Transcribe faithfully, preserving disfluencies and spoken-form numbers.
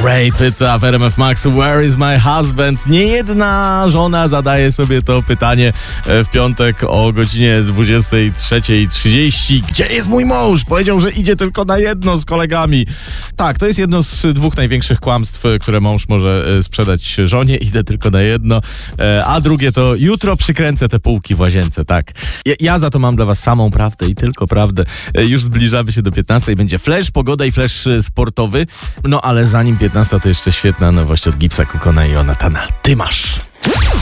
Rape It Up, R M F Max, Where is my husband? Niejedna żona zadaje sobie to pytanie w piątek o godzinie dwudziestej trzeciej trzydzieści. Gdzie jest mój mąż? Powiedział, że idzie tylko na jedno z kolegami. Tak, to jest jedno z dwóch największych kłamstw, które mąż może sprzedać żonie. Idę tylko na jedno. A drugie to jutro przykręcę te półki w łazience, tak. Ja, ja za to mam dla was samą prawdę i tylko prawdę. Już zbliżamy się do piętnastej. Będzie flash, pogoda i flash sportowy. No ale zanim piętnasta, to jeszcze świetna nowość od Gipsa, Kukona i Jonatana. Ty masz.